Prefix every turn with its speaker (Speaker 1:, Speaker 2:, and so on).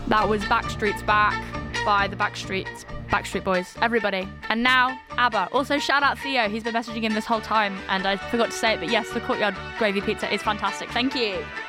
Speaker 1: That was Backstreet's Back by the Backstreet Boys, everybody. And now, ABBA. Also, shout out Theo. He's been messaging in this whole time, and I forgot to say it, but yes, the Courtyard Gravy Pizza is fantastic. Thank you.